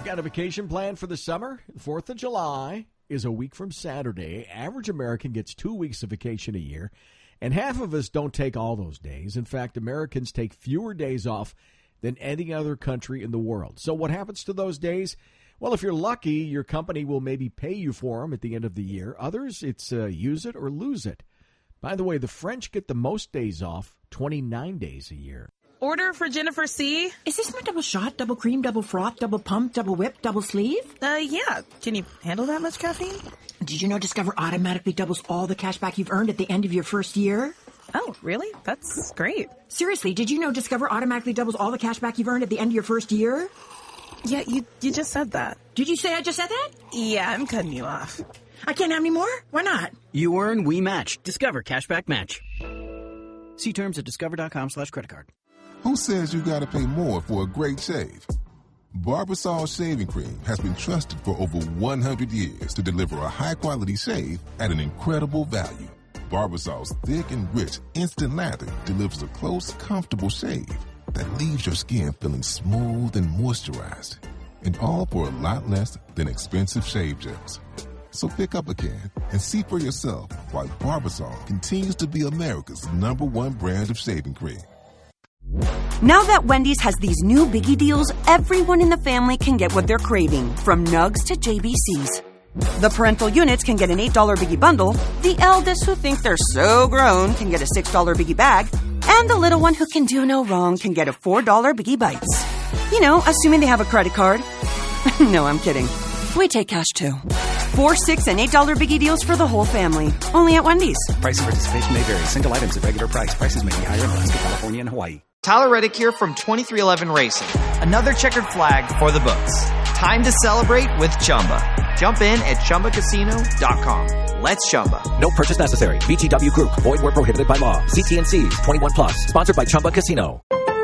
Got a vacation planned for the summer? 4th of July is a week from Saturday. Average American gets 2 weeks of vacation a year, and half of us don't take all those days. In fact, Americans take fewer days off than any other country in the world. So what happens to those days? Well, if you're lucky, your company will maybe pay you for them at the end of the year. Others, it's use it or lose it. By the way, the French get the most days off, 29 days a year. Order for Jennifer C. Is this my double shot, double cream, double froth, double pump, double whip, double sleeve? Yeah. Can you handle that much caffeine? Did you know Discover automatically doubles all the cash back you've earned at the end of your first year? Oh, really? That's great. Seriously, did you know Discover automatically doubles all the cash back you've earned at the end of your first year? Yeah, you just said that. Did you say I just said that? Yeah, I'm cutting you off. I can't have any more? Why not? You earn, we match. Discover Cashback Match. See terms at discover.com/creditcard. Who says you gotta pay more for a great shave? Barbasol Shaving Cream has been trusted for over 100 years to deliver a high-quality shave at an incredible value. Barbasol's thick and rich instant lather delivers a close, comfortable shave that leaves your skin feeling smooth and moisturized. And all for a lot less than expensive shave gels. So pick up a can and see for yourself why Barbasol continues to be America's #1 brand of shaving cream. Now that Wendy's has these new biggie deals, everyone in the family can get what they're craving, from nugs to JBCs. The parental units can get an $8 biggie bundle, the eldest who think they're so grown can get a $6 biggie bag, and the little one who can do no wrong can get a $4 biggie bites. You know, assuming they have a credit card. No, I'm kidding. We take cash too. 4, 6, and $8 biggie deals for the whole family. Only at Wendy's. Price and participation may vary. Single items at regular price. Prices may be higher in Alaska, California, and Hawaii. Tyler Reddick here from 2311 Racing. Another checkered flag for the books. Time to celebrate with Chumba. Jump in at ChumbaCasino.com. Let's Chumba. No purchase necessary. VGW Group. Void where prohibited by law. See T&Cs. 21 plus. Sponsored by Chumba Casino.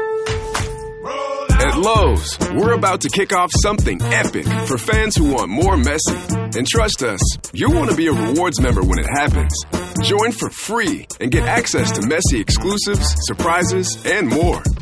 At Lowe's, we're about to kick off something epic for fans who want more Messi. And trust us, you'll want to be a rewards member when it happens. Join for free and get access to Messi exclusives, surprises, and more.